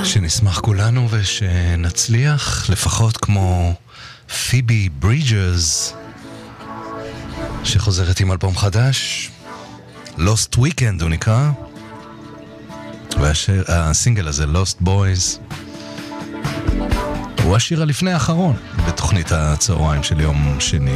שנשמח כולנו ושנצליח לפחות כמו פיבי ברידג'רס שחוזרת עם אלבום חדש, Lost Weekend הוא נקרא, והסינגל הזה Lost Boys הוא השיר הלפני האחרון בתוכנית הצהריים של יום שני.